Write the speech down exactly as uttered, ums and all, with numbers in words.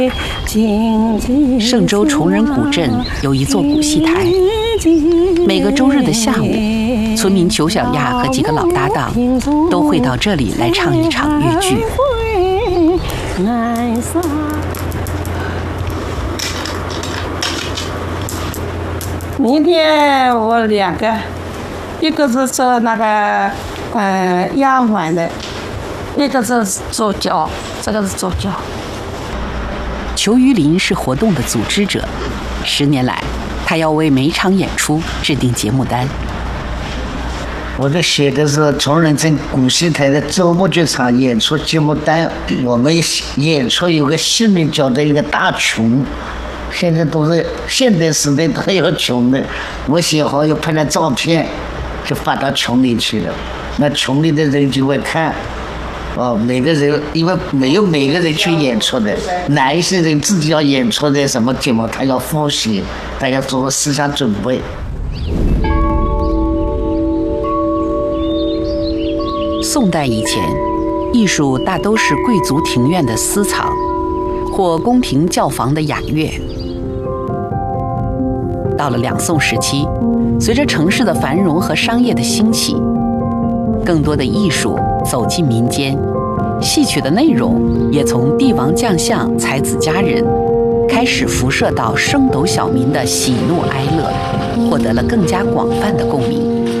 嵊州崇仁古镇有一座古戏台，每个周日的下午，村民裘小亚和几个老搭档都会到这里来唱一场越剧。 明天我两个，一个是做那个呃丫鬟的，一个是做脚，这个是做脚。 裘于林是活动的组织者，十年来，他要为每场演出制定节目单。 我这写的是崇仁镇古戏台的周末剧场演出节目单。我们演出有个新名叫的一个大群，现在都是现代时代都有群的。我写好又拍了照片，就发到群里去了。那群里的人就会看。哦，每个人因为没有每个人去演出的，哪一些人自己要演出的什么节目，他要复习，他要做思想准备。 宋代以前，艺术大都是贵族庭院的私藏，或宫廷教坊的雅乐。到了两宋时期，随着城市的繁荣和商业的兴起，更多的艺术走进民间，戏曲的内容也从帝王将相、才子佳人，开始辐射到升斗小民的喜怒哀乐，获得了更加广泛的共鸣。